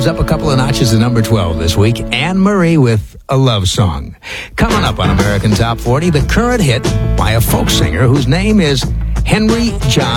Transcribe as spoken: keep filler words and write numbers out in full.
up a couple of notches to number twelve this week. Anne Marie with A Love Song. Coming up on American Top forty, the current hit by a folk singer whose name is Henry John